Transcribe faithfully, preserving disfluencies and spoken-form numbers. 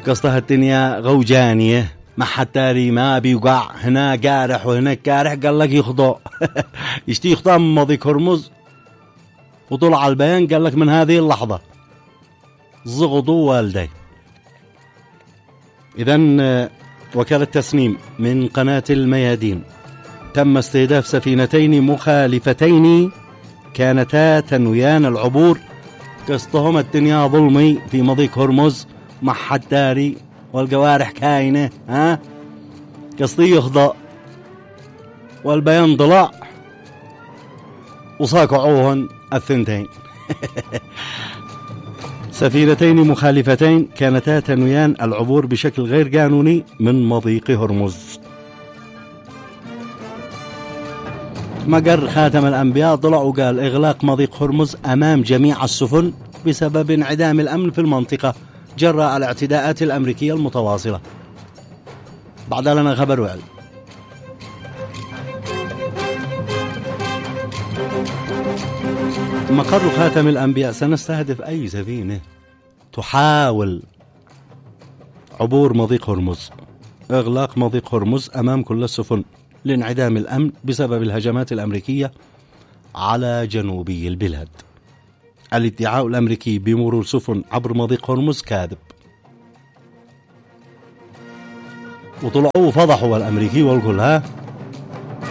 قصدها الدنيا غوجانية، ما حتى ما بيوقع، هنا قارح وهناك قارح، قال لك يخضع يشتي يخضع من مضيق هرمز، وطلع البيان قال لك من هذه اللحظة زغضوا والدي. إذن وكالة تسنيم من قناة الميادين تم استهداف سفينتين مخالفتين كانتا تنويان العبور، قصدهم الدنيا ظلمي في مضيق هرمز، مع حد داري والجوارح كاينة، ها قصدي يخضع والبيان ضلع وصاقعوهن الثنتين. سفينتين مخالفتين كانتا تنويان العبور بشكل غير قانوني من مضيق هرمز. مقر خاتم الأنبياء طلع وقال إغلاق مضيق هرمز أمام جميع السفن بسبب انعدام الأمن في المنطقة جراء الاعتداءات الأمريكية المتواصلة. بعد لنا خبر وعلم. مقر خاتم الأنبياء سنستهدف أي سفينة تحاول عبور مضيق هرمز. إغلاق مضيق هرمز أمام كل السفن لانعدام الأمن بسبب الهجمات الأمريكية على جنوبي البلاد. الادعاء الأمريكي بمرور سفن عبر مضيق هرمز كاذب، وطلعوا فضحوا الأمريكي والكل ها